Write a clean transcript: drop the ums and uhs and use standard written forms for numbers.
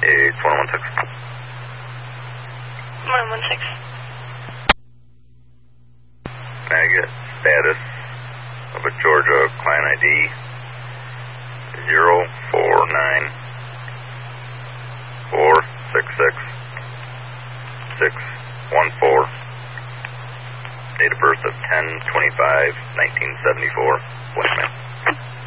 It's 116. 116. Can I get status of a Georgia client ID 049466614, date of birth of 10/25/1974, Blackman.